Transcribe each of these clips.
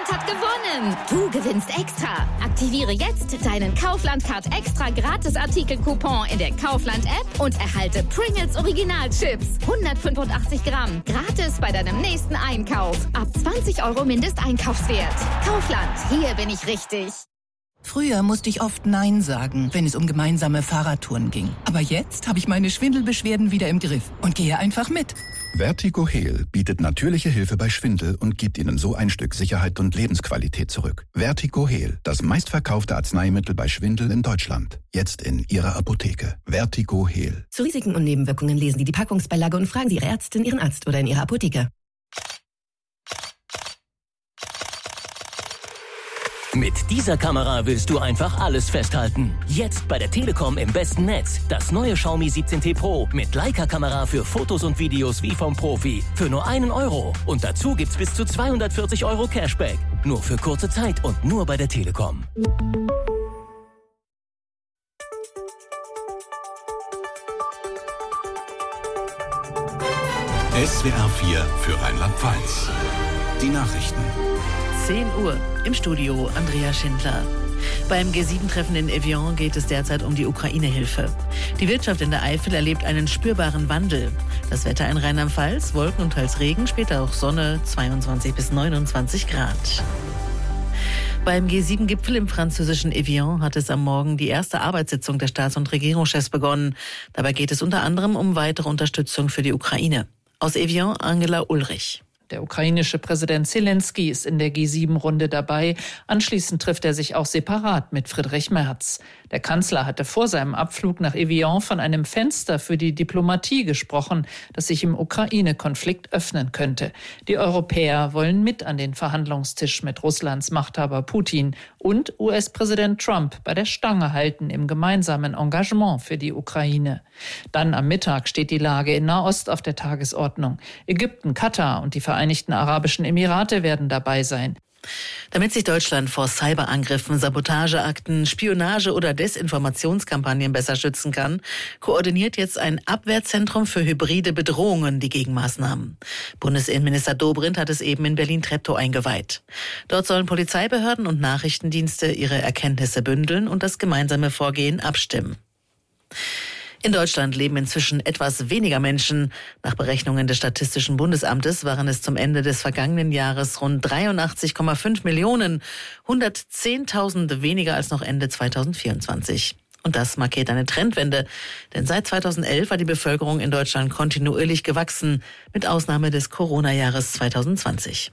hat gewonnen. Du gewinnst extra. Aktiviere jetzt deinen Kaufland-Card extra Gratis-Artikel-Coupon in der Kaufland-App und erhalte Pringles Original-Chips. 185 Gramm. Gratis bei deinem nächsten Einkauf. Ab 20 € Mindesteinkaufswert. Kaufland, hier bin ich richtig. Früher musste ich oft Nein sagen, wenn es um gemeinsame Fahrradtouren ging. Aber jetzt habe ich meine Schwindelbeschwerden wieder im Griff und gehe einfach mit. Vertigo Heal bietet natürliche Hilfe bei Schwindel und gibt Ihnen so ein Stück Sicherheit und Lebensqualität zurück. Vertigo Heal, das meistverkaufte Arzneimittel bei Schwindel in Deutschland. Jetzt in Ihrer Apotheke. Vertigo Heal. Zu Risiken und Nebenwirkungen lesen Sie die Packungsbeilage und fragen Sie Ihre Ärztin, Ihren Arzt oder in Ihrer Apotheke. Mit dieser Kamera willst du einfach alles festhalten. Jetzt bei der Telekom im besten Netz. Das neue Xiaomi 17T Pro mit Leica-Kamera für Fotos und Videos wie vom Profi. Für nur 1 €. Und dazu gibt's bis zu 240 € Cashback. Nur für kurze Zeit und nur bei der Telekom. SWR 4 für Rheinland-Pfalz. Die Nachrichten. 10 Uhr. Im Studio Andrea Schindler. Beim G7-Treffen in Evian geht es derzeit um die Ukraine-Hilfe. Die Wirtschaft in der Eifel erlebt einen spürbaren Wandel. Das Wetter in Rheinland-Pfalz, Wolken und teils Regen, später auch Sonne, 22 bis 29 Grad. Beim G7-Gipfel im französischen Evian hat es am Morgen die erste Arbeitssitzung der Staats- und Regierungschefs begonnen. Dabei geht es unter anderem um weitere Unterstützung für die Ukraine. Aus Evian, Angela Ulrich. Der ukrainische Präsident Zelensky ist in der G7-Runde dabei. Anschließend trifft er sich auch separat mit Friedrich Merz. Der Kanzler hatte vor seinem Abflug nach Evian von einem Fenster für die Diplomatie gesprochen, das sich im Ukraine-Konflikt öffnen könnte. Die Europäer wollen mit an den Verhandlungstisch mit Russlands Machthaber Putin und US-Präsident Trump bei der Stange halten im gemeinsamen Engagement für die Ukraine. Dann am Mittag steht die Lage in Nahost auf der Tagesordnung. Ägypten, Katar und die Vereinigten Arabischen Emirate werden dabei sein. Damit sich Deutschland vor Cyberangriffen, Sabotageakten, Spionage oder Desinformationskampagnen besser schützen kann, koordiniert jetzt ein Abwehrzentrum für hybride Bedrohungen die Gegenmaßnahmen. Bundesinnenminister Dobrindt hat es eben in Berlin-Treptow eingeweiht. Dort sollen Polizeibehörden und Nachrichtendienste ihre Erkenntnisse bündeln und das gemeinsame Vorgehen abstimmen. In Deutschland leben inzwischen etwas weniger Menschen. Nach Berechnungen des Statistischen Bundesamtes waren es zum Ende des vergangenen Jahres rund 83,5 Millionen, 110.000 weniger als noch Ende 2024. Und das markiert eine Trendwende, denn seit 2011 war die Bevölkerung in Deutschland kontinuierlich gewachsen, mit Ausnahme des Corona-Jahres 2020.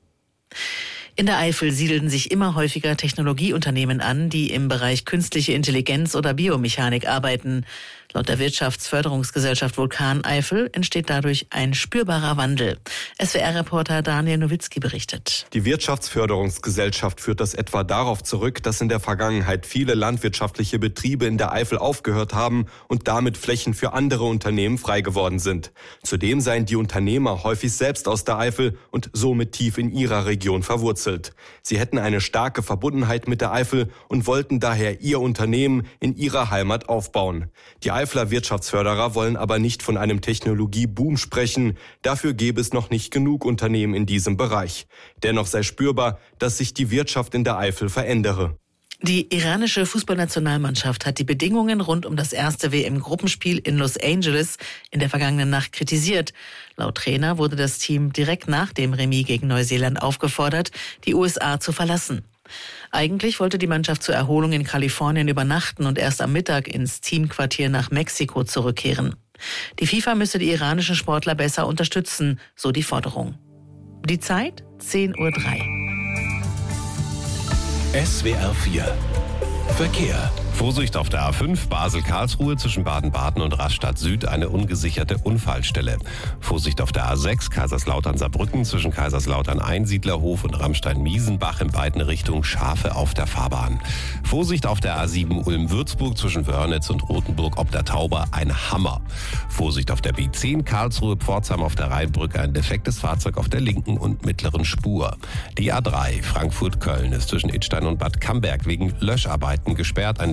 In der Eifel siedeln sich immer häufiger Technologieunternehmen an, die im Bereich künstliche Intelligenz oder Biomechanik arbeiten. Laut der Wirtschaftsförderungsgesellschaft Vulkan Eifel entsteht dadurch ein spürbarer Wandel. SWR-Reporter Daniel Nowitzki berichtet. Die Wirtschaftsförderungsgesellschaft führt das etwa darauf zurück, dass in der Vergangenheit viele landwirtschaftliche Betriebe in der Eifel aufgehört haben und damit Flächen für andere Unternehmen frei geworden sind. Zudem seien die Unternehmer häufig selbst aus der Eifel und somit tief in ihrer Region verwurzelt. Sie hätten eine starke Verbundenheit mit der Eifel und wollten daher ihr Unternehmen in ihrer Heimat aufbauen. Die Eifler Wirtschaftsförderer wollen aber nicht von einem Technologieboom sprechen. Dafür gäbe es noch nicht genug Unternehmen in diesem Bereich. Dennoch sei spürbar, dass sich die Wirtschaft in der Eifel verändere. Die iranische Fußballnationalmannschaft hat die Bedingungen rund um das erste WM-Gruppenspiel in Los Angeles in der vergangenen Nacht kritisiert. Laut Trainer wurde das Team direkt nach dem Remis gegen Neuseeland aufgefordert, die USA zu verlassen. Eigentlich wollte die Mannschaft zur Erholung in Kalifornien übernachten und erst am Mittag ins Teamquartier nach Mexiko zurückkehren. Die FIFA müsse die iranischen Sportler besser unterstützen, so die Forderung. Die Zeit 10:03 Uhr. SWR 4 Verkehr. Vorsicht auf der A5 Basel-Karlsruhe zwischen Baden-Baden und Rastatt Süd eine ungesicherte Unfallstelle. Vorsicht auf der A6 Kaiserslautern-Saarbrücken zwischen Kaiserslautern-Einsiedlerhof und Ramstein-Miesenbach in beiden Richtungen Schafe auf der Fahrbahn. Vorsicht auf der A7 Ulm-Würzburg zwischen Wörnitz und Rothenburg ob der Tauber ein Hammer. Vorsicht auf der B10 Karlsruhe-Pforzheim auf der Rheinbrücke ein defektes Fahrzeug auf der linken und mittleren Spur. Die A3 Frankfurt-Köln ist zwischen Idstein und Bad Camberg wegen Löscharbeiten gesperrt. Ein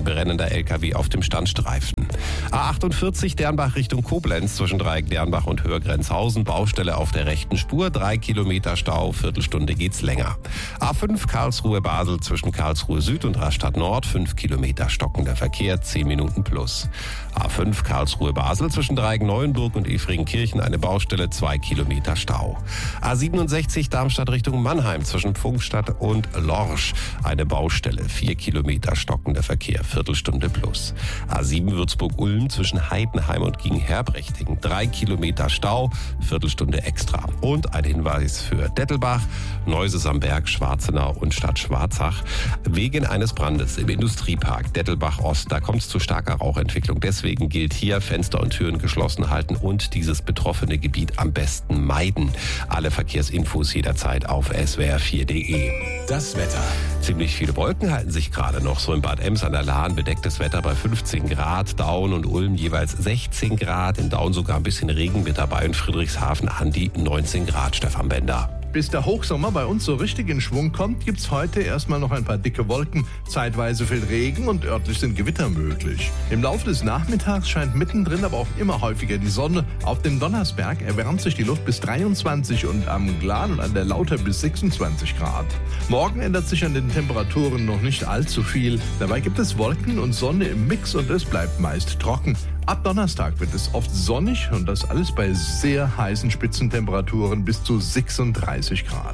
brennender LKW auf dem Standstreifen. A48 Dernbach Richtung Koblenz zwischen Dreieck Dernbach und Höhe-Grenzhausen. Baustelle auf der rechten Spur, 3 Kilometer Stau, Viertelstunde geht's länger. A5 Karlsruhe-Basel zwischen Karlsruhe Süd und Rastatt Nord, 5 Kilometer stockender Verkehr, 10 Minuten plus. A5 Karlsruhe-Basel zwischen Dreieck Neuenburg und Efringenkirchen eine Baustelle, 2 Kilometer Stau. A67 Darmstadt Richtung Mannheim zwischen Pfungstadt und Lorsch eine Baustelle, 4 Kilometer stockender Verkehr, Viertelstunde plus. A7 Würzburg-Ulm zwischen Heidenheim und Gingen-Herbrechting, 3 Kilometer Stau, Viertelstunde extra. Und ein Hinweis für Dettelbach, Neuses am Berg, Schwarzenau und Stadt Schwarzach. Wegen eines Brandes im Industriepark Dettelbach Ost, da kommt es zu starker Rauchentwicklung. Deswegen gilt hier Fenster und Türen geschlossen halten und dieses betroffene Gebiet am besten meiden. Alle Verkehrsinfos jederzeit auf swr4.de. Das Wetter. Ziemlich viele Wolken halten sich gerade noch. So in Bad Ems an der Lahn bedecktes Wetter bei 15 Grad. Daun und Ulm jeweils 16 Grad. In Daun sogar ein bisschen Regen mit dabei. Und Friedrichshafen an die 19 Grad. Stefan Bender. Bis der Hochsommer bei uns so richtig in Schwung kommt, gibt's heute erstmal noch ein paar dicke Wolken, zeitweise viel Regen und örtlich sind Gewitter möglich. Im Laufe des Nachmittags scheint mittendrin aber auch immer häufiger die Sonne. Auf dem Donnersberg erwärmt sich die Luft bis 23 und am Glan und an der Lauter bis 26 Grad. Morgen ändert sich an den Temperaturen noch nicht allzu viel. Dabei gibt es Wolken und Sonne im Mix und es bleibt meist trocken. Ab Donnerstag wird es oft sonnig und das alles bei sehr heißen Spitzentemperaturen bis zu 36 Grad.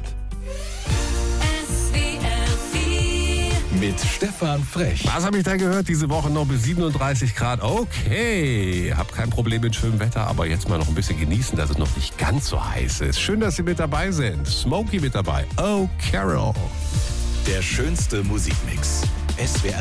Mit Stefan Frech. Was habe ich da gehört? Diese Woche noch bis 37 Grad. Okay, hab kein Problem mit schönem Wetter, aber jetzt mal noch ein bisschen genießen, dass es noch nicht ganz so heiß ist. Schön, dass Sie mit dabei sind. Smokey mit dabei. Oh, Carol. Der schönste Musikmix. SWR